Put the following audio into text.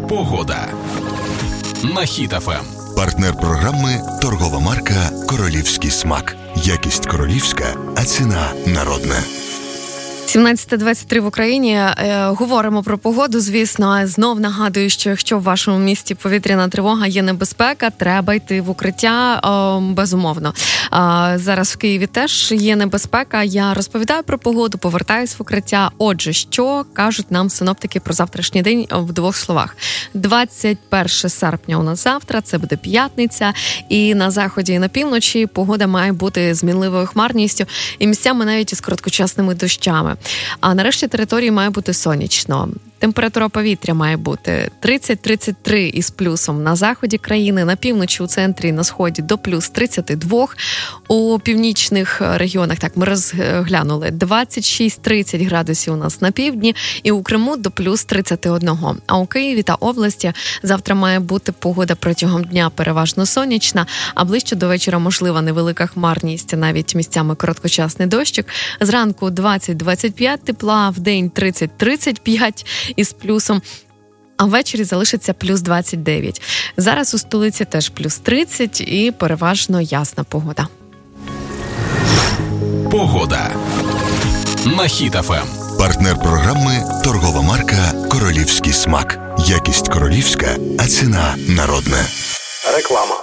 Погода на Хіт ФМ. Партнер програми – торгова марка «Королівський смак». Якість королівська, а ціна народна. 17:23 в Україні. Говоримо про погоду, звісно. Знов нагадую, що якщо в вашому місті повітряна тривога, є небезпека, треба йти в укриття, безумовно. Зараз в Києві теж є небезпека. Я розповідаю про погоду, повертаюсь в укриття. Отже, що кажуть нам синоптики про завтрашній день в двох словах. 21 серпня у нас завтра, це буде п'ятниця. І на заході і на півночі погода має бути з мінливою хмарністю і місцями навіть із короткочасними дощами. А нарешті території має бути сонячно. Температура повітря має бути 30-33 із плюсом на заході країни, на півночі, у центрі, на сході до плюс 32. У північних регіонах, так, ми розглянули, 26-30 градусів у нас на півдні і у Криму до плюс 31. А у Києві та області завтра має бути погода протягом дня переважно сонячна, а ближче до вечора можлива невелика хмарність, навіть місцями короткочасний дощик. Зранку 20-25 тепла, вдень 30-35 із плюсом, а ввечері залишиться плюс 29. Зараз у столиці теж плюс 30 і переважно ясна погода. Погода на Хіт ФМ. Партнер програми – торгова марка «Королівський смак». Якість королівська, а ціна народна. Реклама.